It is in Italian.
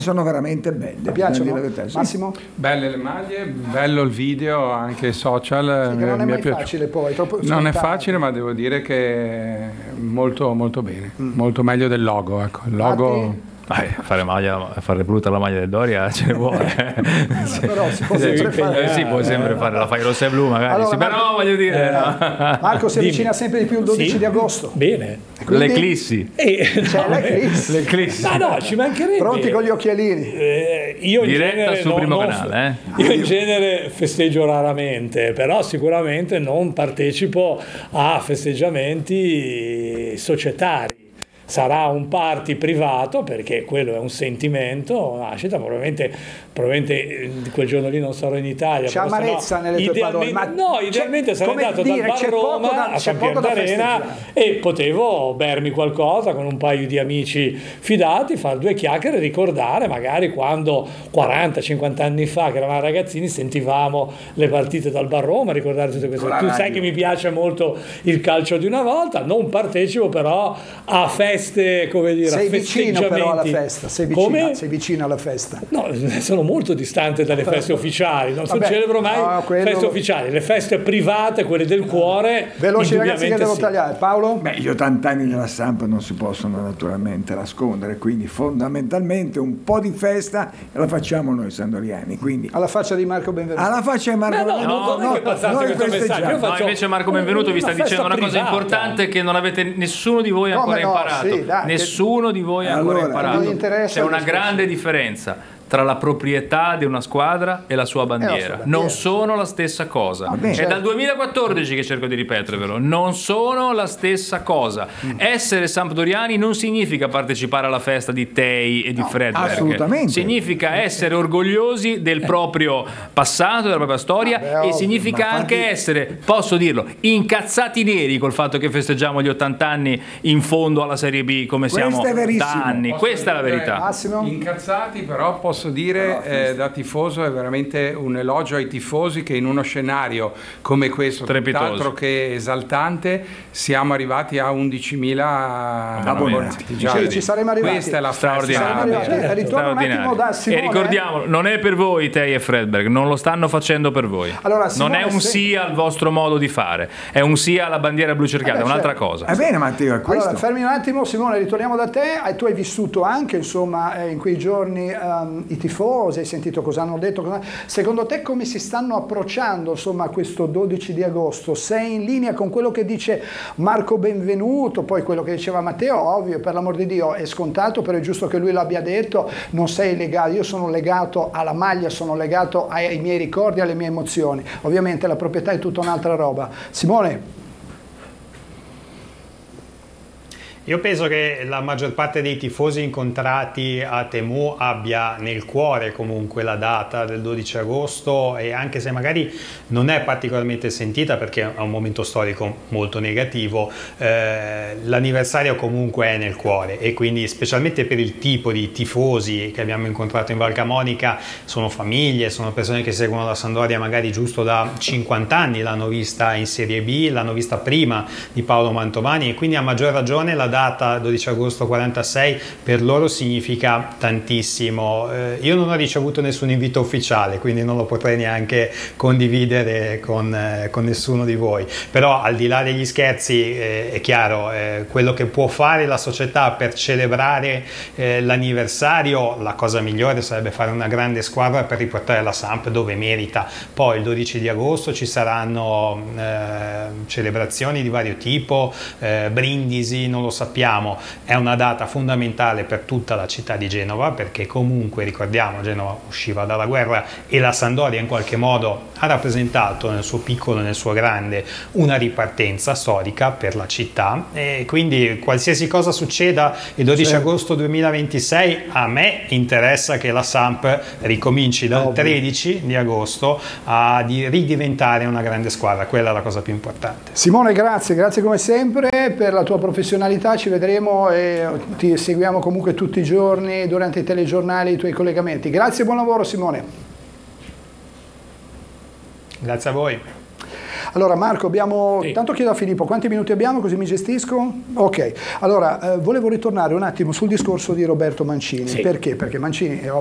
sono veramente belle. Ti piacciono? Sì. Massimo? Belle le maglie, bello il video, anche i social. Sì, che non è mi mai piaciuto. facile poi, troppo Non è scontato. facile, ma devo dire che è molto molto bene, molto meglio del logo. Ecco. Il logo... fare brutta la maglia del Doria ce ne vuole. Però si può sempre fare. Si può sempre fare, la fai rossa e blu magari. Allora, sì, però voglio dire. No. Marco si avvicina sempre di più il 12 Sì. di agosto. Bene. Quindi- L'eclissi. C'è l'eclissi. L'eclissi. No, ci mancherebbe. Pronti con gli occhialini. Io in Diretta genere sul primo canale, Io in genere festeggio raramente, però sicuramente non partecipo a festeggiamenti societari. Sarà un party privato, perché quello è un sentimento, nascita, probabilmente quel giorno lì non sarò in Italia. C'è però amarezza sennò nelle tue parole, ma No, idealmente sarei come andato dire, dal bar c'è poco Roma da- a c'è Campione poco da d'Arena festeggiare. e potevo bermi qualcosa con un paio di amici fidati, fare due chiacchiere e ricordare magari quando 40-50 anni fa, che eravamo ragazzini, sentivamo le partite dal bar Roma, ricordare tutte queste cose. Tu sai che mi piace molto il calcio di una volta, non partecipo però a feste, come dire, Sei a vicino però alla festeggiamenti. festa, sei vicino, Come? sei vicino alla festa. No, sono molto distante dalle feste ufficiali, non Vabbè, celebro mai no, quello- feste ufficiali, le feste private, quelle del cuore, Veloci ragazzi che indubbiamente devo sì. tagliare. Paolo? Beh, gli 80 anni della Samp non si possono naturalmente nascondere, quindi fondamentalmente un po' di festa la facciamo noi sandoriani, quindi Alla faccia di Marco Benvenuto. alla faccia di Marco No, non vorrei che passasse noi questo messaggio. festeggiamo. Io No, faccio invece Marco Benvenuto vi sta una dicendo una festa cosa privata. importante che non avete nessuno di voi Come ancora no? imparato. Sì, dai, Nessuno di voi ha ancora Allora, imparato. non interessa C'è il una discorso. grande differenza tra la proprietà di una squadra e la sua bandiera. bandiera. Non sono la stessa cosa. Va bene. È dal 2014 che cerco di ripetervelo. Non sono la stessa cosa. Essere sampdoriani non significa partecipare alla festa di Tei e di Fredberg. assolutamente. Significa essere orgogliosi del proprio passato, della propria storia Vabbè, e ovvio, significa ma anche infatti- essere, posso dirlo, incazzati neri col fatto che festeggiamo gli 80 anni in fondo alla Serie B come Questo siamo è verissimo. da anni. Posso Questa è la dire- verità. Massimo? Incazzati, però posso dire da tifoso è veramente un elogio ai tifosi che in uno scenario come questo, Strepitoso. tutt'altro che esaltante, siamo arrivati a 11.000 abbonati. Sì, ci saremo arrivati. Questa è la Straordinario. Saremo arrivati. festa. Ritorno un attimo da Simone. E ricordiamolo, non è per voi Tei e Fredberg, non lo stanno facendo per voi. Allora, non Simone, è un se- sì al vostro modo di fare, è un sì alla bandiera blu cercata, è un'altra certo. cosa. Va bene Matteo, è questo. Allora, fermi un attimo, Simone, ritorniamo da te. Tu hai vissuto anche, insomma, in quei giorni i tifosi, hai sentito cosa hanno detto. Secondo te come si stanno approcciando, insomma, a questo 12 di agosto? Sei in linea con quello che dice Marco Benvenuto, poi quello che diceva Matteo, ovvio, per l'amor di Dio, è scontato, però è giusto che lui l'abbia detto, non sei legato, io sono legato alla maglia, sono legato ai miei ricordi, alle mie emozioni. Ovviamente la proprietà è tutta un'altra roba. Simone? Io penso che la maggior parte dei tifosi incontrati a Temu abbia nel cuore comunque la data del 12 agosto e anche se magari non è particolarmente sentita perché è un momento storico molto negativo, l'anniversario comunque è nel cuore e quindi specialmente per il tipo di tifosi che abbiamo incontrato in Val Camonica, sono famiglie, sono persone che seguono la Sampdoria magari giusto da 50 anni, l'hanno vista in Serie B, l'hanno vista prima di Paolo Mantovani e quindi a maggior ragione la data 12 agosto 46 per loro significa tantissimo. Io non ho ricevuto nessun invito ufficiale, quindi non lo potrei neanche condividere con nessuno di voi, però al di là degli scherzi è chiaro, quello che può fare la società per celebrare l'anniversario, la cosa migliore sarebbe fare una grande squadra per riportare la Samp dove merita. Poi il 12 di agosto ci saranno celebrazioni di vario tipo, brindisi, non lo sappiamo, è una data fondamentale per tutta la città di Genova perché comunque ricordiamo Genova usciva dalla guerra e la Sampdoria in qualche modo ha rappresentato nel suo piccolo e nel suo grande una ripartenza storica per la città e quindi qualsiasi cosa succeda il 12 agosto 2026 a me interessa che la Samp ricominci dal 13 di agosto a ridiventare una grande squadra, quella è la cosa più importante. Simone, grazie come sempre per la tua professionalità, ci vedremo e ti seguiamo comunque tutti i giorni durante i telegiornali, i tuoi collegamenti. Grazie e buon lavoro Simone. Grazie a voi. Allora Marco, Sì. tanto chiedo a Filippo quanti minuti abbiamo così mi gestisco? Ok, allora volevo ritornare un attimo sul discorso di Roberto Mancini. Sì. Perché? Perché Mancini